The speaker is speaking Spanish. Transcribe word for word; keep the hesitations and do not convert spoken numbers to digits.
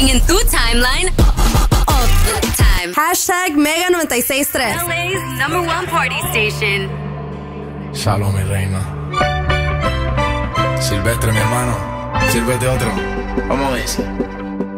trending en tu timeline all the time. Hashtag Mega noventa y seis punto tres. L A's number one party station. Shalom, mi reina. Silvestre, mi hermano. Sírvete otro. ¿Cómo dice?